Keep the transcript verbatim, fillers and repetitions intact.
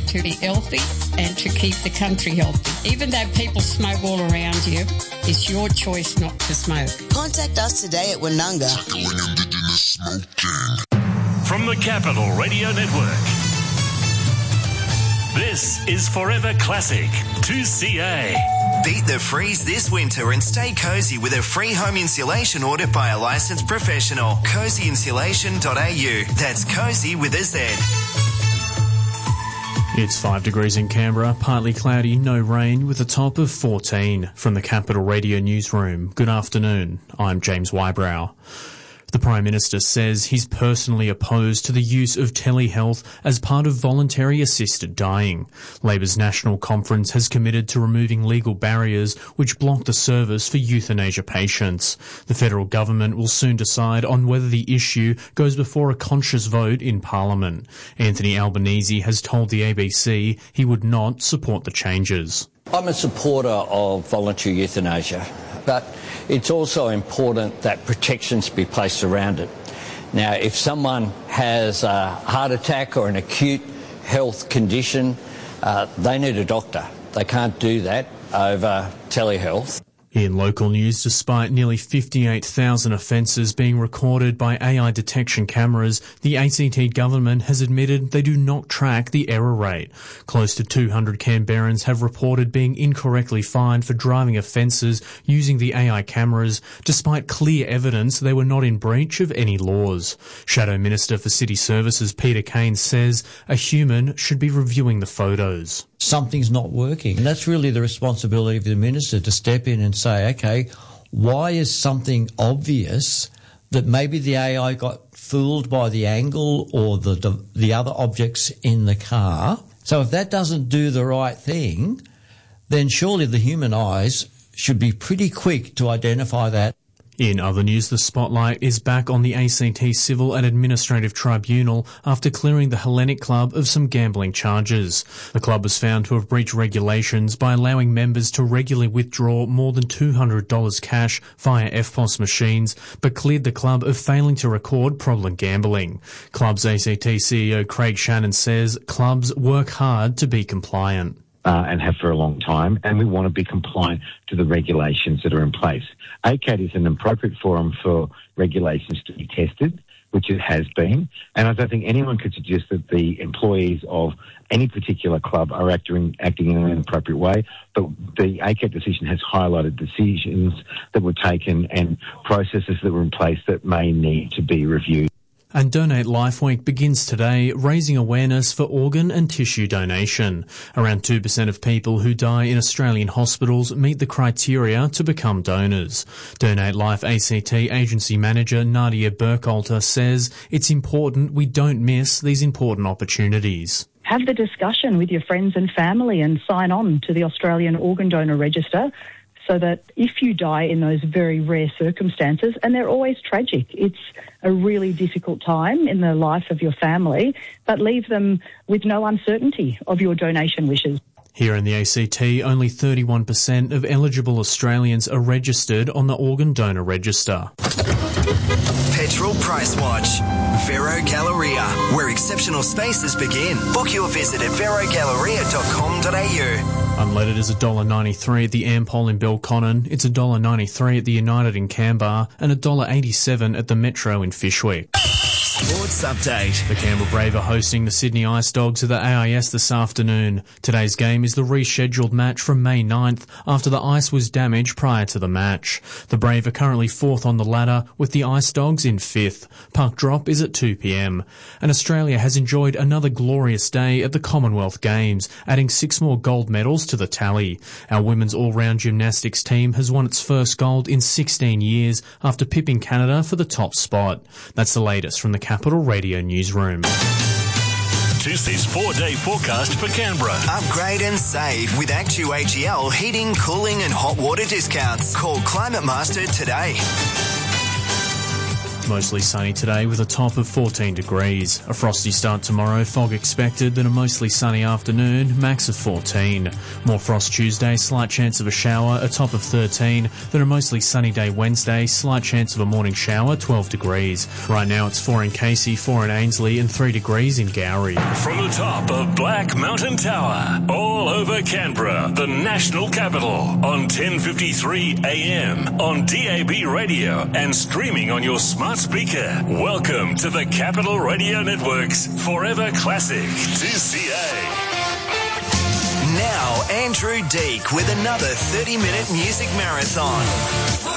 to be healthy and to keep the country healthy. Even though people smoke all around you, it's your choice not to smoke. Contact us today at Winunga. Tackling Indigenous smoking. From the Capital Radio Network, this is Forever Classic two C A. Beat the freeze this winter and stay cosy with a free home insulation order by a licensed professional. cozy insulation dot a u. That's cozy with a Z. It's five degrees in Canberra, partly cloudy, no rain, with a top of fourteen. From the Capital Radio Newsroom, good afternoon. I'm James Wybrow. The Prime Minister says he's personally opposed to the use of telehealth as part of voluntary assisted dying. Labor's National Conference has committed to removing legal barriers which block the service for euthanasia patients. The federal government will soon decide on whether the issue goes before a conscious vote in Parliament. Anthony Albanese has told the A B C he would not support the changes. I'm a supporter of voluntary euthanasia, but it's also important that protections be placed around it. Now, if someone has a heart attack or an acute health condition, uh, they need a doctor. They can't do that over telehealth. In local news, despite nearly fifty-eight thousand offences being recorded by A I detection cameras, the A C T government has admitted they do not track the error rate. Close to two hundred Canberrans have reported being incorrectly fined for driving offences using the A I cameras, despite clear evidence they were not in breach of any laws. Shadow Minister for City Services Peter Kane says a human should be reviewing the photos. Something's not working. And that's really the responsibility of the minister to step in and say, okay, why is something obvious that maybe the A I got fooled by the angle or the, the the other objects in the car? So if that doesn't do the right thing, then surely the human eyes should be pretty quick to identify that. In other news, the spotlight is back on the A C T Civil and Administrative Tribunal after clearing the Hellenic Club of some gambling charges. The club was found to have breached regulations by allowing members to regularly withdraw more than two hundred dollars cash via F P O S machines, but cleared the club of failing to record problem gambling. Club's A C T C E O Craig Shannon says clubs work hard to be compliant. Uh, and have for a long time, and we want to be compliant to the regulations that are in place. A C A T is an appropriate forum for regulations to be tested, which it has been, and I don't think anyone could suggest that the employees of any particular club are acting, acting in an appropriate way, but the A C A T decision has highlighted decisions that were taken and processes that were in place that may need to be reviewed. And Donate Life Week begins today, raising awareness for organ and tissue donation. Around two percent of people who die in Australian hospitals meet the criteria to become donors. Donate Life A C T agency manager Nadia Burkhalter says it's important we don't miss these important opportunities. Have the discussion with your friends and family and sign on to the Australian Organ Donor Register, so that if you die in those very rare circumstances, and they're always tragic, it's a really difficult time in the life of your family, but leave them with no uncertainty of your donation wishes. Here in the A C T, only thirty-one percent of eligible Australians are registered on the Organ Donor Register. Petrol Price Watch. Vero Galleria, where exceptional spaces begin. Book your visit at vero galleria dot com dot a u. Unleaded is one dollar ninety-three at the Ampol in Belconnen, it's one dollar ninety-three at the United in Canberra, and one dollar eighty-seven at the Metro in Fyshwick. Sports Update. The Canberra Brave are hosting the Sydney Ice Dogs at the A I S this afternoon. Today's game is the rescheduled match from May ninth after the ice was damaged prior to the match. The Brave are currently fourth on the ladder with the Ice Dogs in fifth. Puck drop is at two p m. And Australia has enjoyed another glorious day at the Commonwealth Games, adding six more gold medals to the tally. Our women's all-round gymnastics team has won its first gold in sixteen years after pipping Canada for the top spot. That's the latest from the Capital Radio Newsroom. two C's four-day forecast for Canberra. Upgrade and save with Actu A G L heating, cooling and hot water discounts. Call Climate Master today. Mostly sunny today with a top of fourteen degrees. A frosty start tomorrow, fog expected, then a mostly sunny afternoon, max of fourteen. More frost Tuesday, slight chance of a shower, a top of thirteen. Then a mostly sunny day Wednesday, slight chance of a morning shower, twelve degrees. Right now it's four in Casey, four in Ainslie and three degrees in Gowrie. From the top of Black Mountain Tower, all over Canberra, the national capital, on ten fifty-three A M, on D A B radio and streaming on your smart speaker. Welcome to the Capital Radio Network's Forever Classic two C A. Now, Andrew Deek with another thirty-minute music marathon.